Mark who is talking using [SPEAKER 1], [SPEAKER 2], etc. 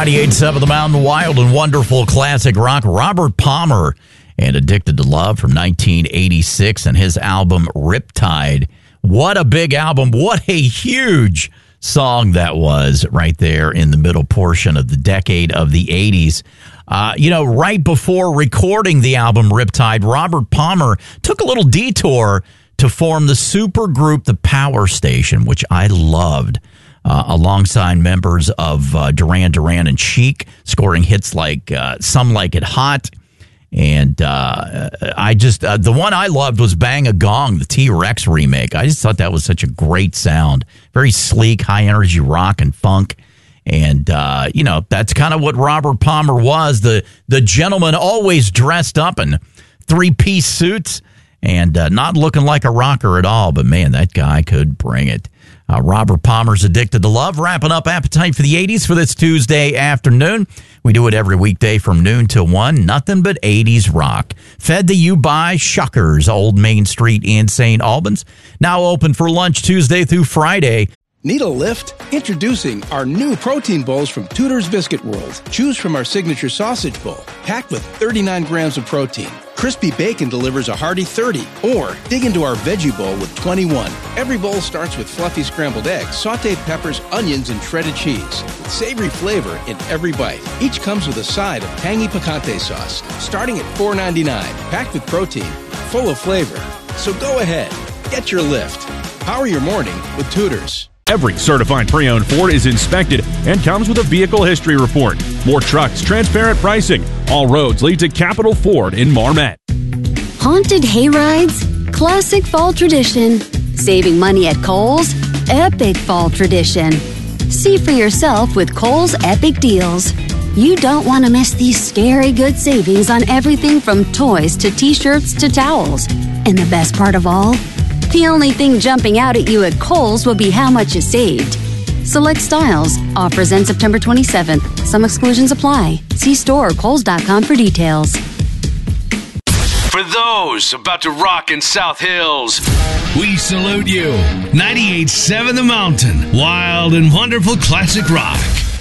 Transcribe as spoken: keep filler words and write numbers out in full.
[SPEAKER 1] ninety-eight point seven The Mountain, wild and wonderful classic rock. Robert Palmer and Addicted to Love from nineteen eighty-six and his album Riptide. What a big album. What a huge song that was right there in the middle portion of the decade of the eighties. Uh, you know, right before recording the album Riptide, Robert Palmer took a little detour to form the supergroup The Power Station, which I loved. Uh, alongside members of uh, Duran Duran and Chic, scoring hits like uh, Some Like It Hot. And uh, I just, uh, the one I loved was Bang a Gong, the T-Rex remake. I just thought that was such a great sound. Very sleek, high-energy rock and funk. And, uh, you know, that's kind of what Robert Palmer was, the, the gentleman always dressed up in three-piece suits and uh, not looking like a rocker at all. But, man, that guy could bring it. Uh, Robert Palmer's Addicted to Love, wrapping up Appetite for the eighties for this Tuesday afternoon. We do it every weekday from noon till one. Nothing but eighties rock. Fed to you by Shuckers, Old Main Street in Saint Albans. Now open for lunch Tuesday through Friday.
[SPEAKER 2] Need a lift? Introducing our new protein bowls from Tudor's Biscuit World. Choose from our signature sausage bowl, packed with thirty-nine grams of protein. Crispy bacon delivers a hearty thirty. Or dig into our veggie bowl with twenty-one. Every bowl starts with fluffy scrambled eggs, sauteed peppers, onions, and shredded cheese, with savory flavor in every bite. Each comes with a side of tangy picante sauce, starting at four ninety-nine. Packed with protein, full of flavor. So go ahead, get your lift. Power your morning with Tudor's.
[SPEAKER 3] Every certified pre-owned Ford is inspected and comes with a vehicle history report. More trucks, transparent pricing. All roads lead to Capital Ford in Marmet.
[SPEAKER 4] Haunted hayrides? Classic fall tradition. Saving money at Kohl's? Epic fall tradition. See for yourself with Kohl's Epic Deals. You don't want to miss these scary good savings on everything from toys to t-shirts to towels. And the best part of all? The only thing jumping out at you at Kohl's will be how much you saved. Select styles. Offers end September twenty-seventh. Some exclusions apply. See store or kohls dot com for details.
[SPEAKER 5] For those about to rock in South Hills,
[SPEAKER 6] we salute you. ninety-eight point seven The Mountain. Wild and wonderful classic rock.